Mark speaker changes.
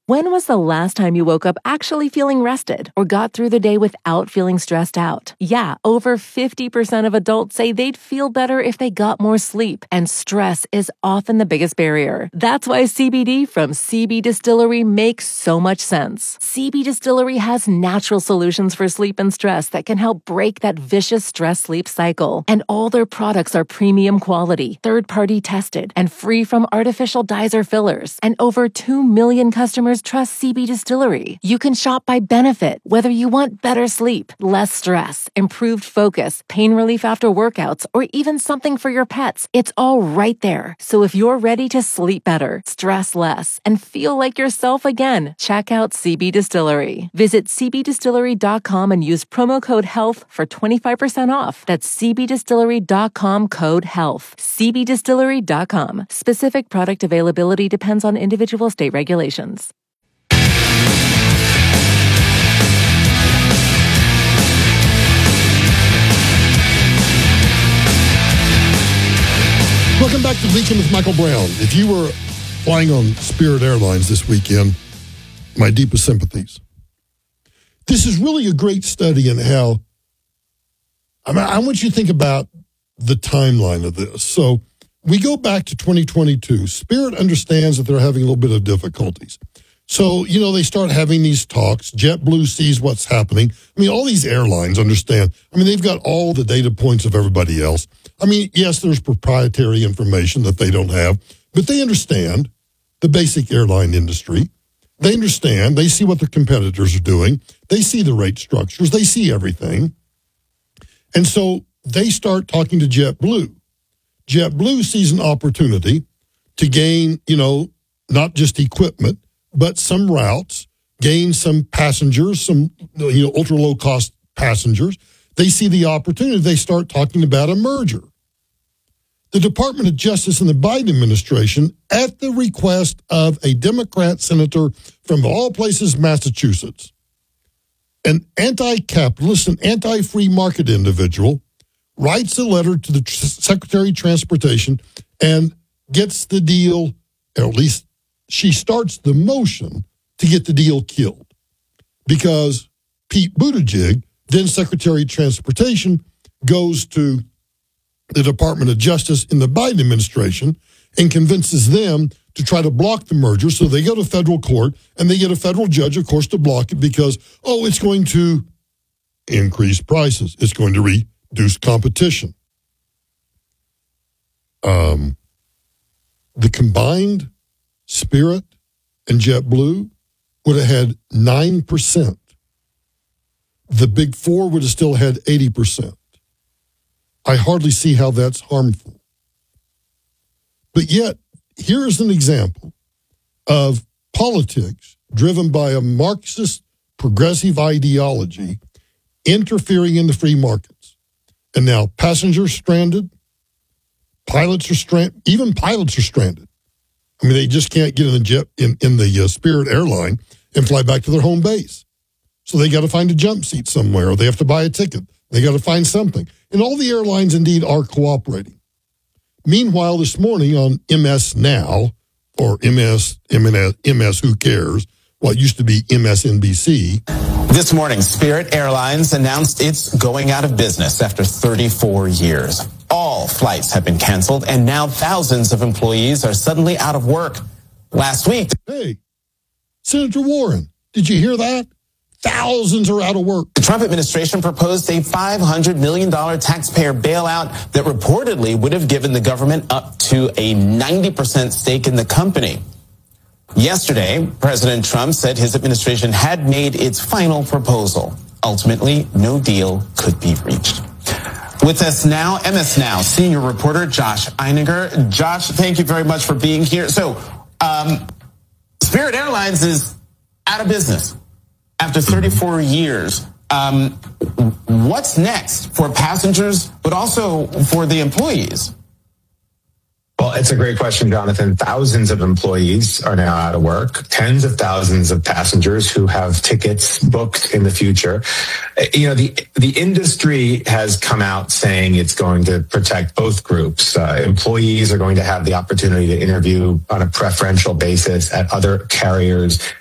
Speaker 1: When was the last time you woke up actually feeling rested or got through the day without feeling stressed out? Yeah, over 50% of adults say they'd feel better if they got more sleep, and stress is often the biggest barrier. That's why CBD from CB Distillery makes so much sense. CB Distillery has natural solutions for sleep and stress that can help break that vicious stress-sleep cycle. And all their products are premium quality, third-party tested, and free from artificial dyes or fillers. And over 2 million customers trust CB Distillery. You can shop by benefit, whether you want better sleep, less stress, improved focus, pain relief after workouts, or even something for your pets. It's all right there. So if you're ready to sleep better, stress less, and feel like yourself again, check out CB Distillery. Visit cbdistillery.com and use promo code HEALTH for 25% off. That's cbdistillery.com, code HEALTH. cbdistillery.com. Specific product availability depends on individual state regulations.
Speaker 2: Welcome back to Leakin' with Michael Brown. If you were flying on Spirit Airlines this weekend, my deepest sympathies. This is really a great study in how, I want you to think about the timeline of this. So we go back to 2022. Spirit understands that they're having a little bit of difficulties. So, they start having these talks. JetBlue sees what's happening. All these airlines understand. They've got all the data points of everybody else. Yes, there's proprietary information that they don't have, but they understand the basic airline industry. They understand. They see what their competitors are doing. They see the rate structures. They see everything. And so they start talking to JetBlue. JetBlue sees an opportunity to gain, not just equipment, but some routes, gain some passengers, some, ultra low cost passengers. They see the opportunity. They start talking about a merger. The Department of Justice in the Biden administration, at the request of a Democrat senator from all places, Massachusetts, an anti-capitalist, an anti-free market individual, writes a letter to the Secretary of Transportation and gets the deal, or at least she starts the motion to get the deal killed. Because Pete Buttigieg, then Secretary of Transportation, goes to the Department of Justice in the Biden administration and convinces them to try to block the merger. So they go to federal court and they get a federal judge, of course, to block it because, it's going to increase prices. It's going to reduce competition. The combined Spirit and JetBlue would have had 9%. The Big Four would have still had 80%. I hardly see how that's harmful. But yet, here's an example of politics driven by a Marxist progressive ideology interfering in the free markets. And now passengers stranded, pilots are stranded, even pilots are stranded. They just can't get in the jet in the Spirit airline and fly back to their home base. So they got to find a jump seat somewhere, or they have to buy a ticket. They got to find something. And all the airlines indeed are cooperating. Meanwhile, this morning on MS Now, or MS Who Cares, what used to be MSNBC.
Speaker 3: This morning, Spirit Airlines announced it's going out of business after 34 years. All flights have been canceled, and now thousands of employees are suddenly out of work. Last week...
Speaker 2: Hey, Senator Warren, did you hear that? Thousands are out of work.
Speaker 3: The Trump administration proposed a $500 million taxpayer bailout that reportedly would have given the government up to a 90% stake in the company. Yesterday, President Trump said his administration had made its final proposal. Ultimately, no deal could be reached. With us now, MS Now senior reporter Josh Einiger. Josh, thank you very much for being here. So, Spirit Airlines is out of business after 34 years. What's next for passengers, but also for the employees?
Speaker 4: Well, it's a great question, Jonathan. Thousands of employees are now out of work, tens of thousands of passengers who have tickets booked in the future. The industry has come out saying it's going to protect both groups. Employees are going to have the opportunity to interview on a preferential basis at other carriers